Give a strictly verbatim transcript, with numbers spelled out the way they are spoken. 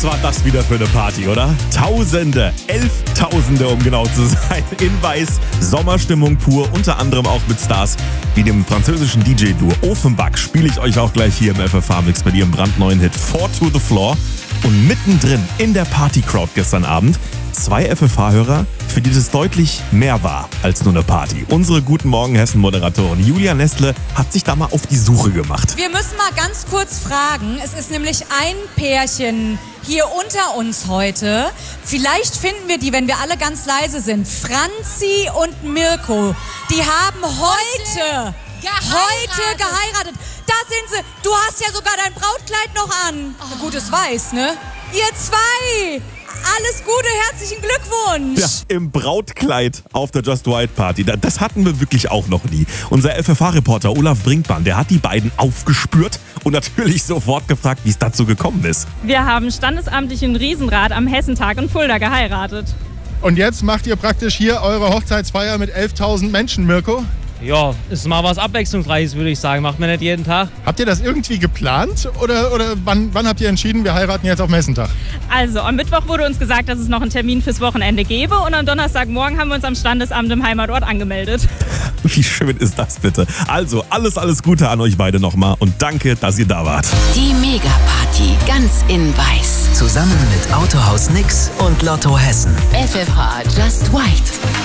Was war das wieder für eine Party, oder? Tausende, Elftausende, um genau zu sein, in Weiß. Sommerstimmung pur, unter anderem auch mit Stars wie dem französischen D J-Duo Offenbach spiele ich euch auch gleich hier im F F H-Mix mit ihrem brandneuen Hit Four to the Floor. Und mittendrin in der Party-Crowd gestern Abend zwei F F H-Hörer, für die das deutlich mehr war als nur eine Party. Unsere Guten Morgen Hessen-Moderatorin Julia Nestle hat sich da mal auf die Suche gemacht. Wir müssen mal ganz kurz fragen. Es ist nämlich ein Pärchen hier unter uns heute. Vielleicht finden wir die, wenn wir alle ganz leise sind. Franzi und Mirko. Die haben heute, geheiratet. heute geheiratet. Da sind sie. Du hast ja sogar dein Brautkleid noch an. Oh. Gut, es weiß, ne? Ihr zwei. Alles Gute, herzlichen Glückwunsch. Ja, im Brautkleid auf der Just White Party. Das hatten wir wirklich auch noch nie. Unser F F H-Reporter Olaf Brinkmann, der hat die beiden aufgespürt und natürlich sofort gefragt, wie es dazu gekommen ist. Wir haben standesamtlich in Riesenrad am Hessentag in Fulda geheiratet. Und jetzt macht ihr praktisch hier eure Hochzeitsfeier mit elftausend Menschen, Mirko? Ja, ist mal was Abwechslungsreiches, würde ich sagen. Macht man nicht jeden Tag. Habt ihr das irgendwie geplant oder, oder wann, wann habt ihr entschieden, wir heiraten jetzt auf Messentag? Also, am Mittwoch wurde uns gesagt, dass es noch einen Termin fürs Wochenende gäbe und am Donnerstagmorgen haben wir uns am Standesamt im Heimatort angemeldet. Wie schön ist das bitte? Also, alles, alles Gute an euch beide nochmal und danke, dass ihr da wart. Die Mega-Party ganz in Weiß. Zusammen mit Autohaus Nix und Lotto Hessen. F F H Just White.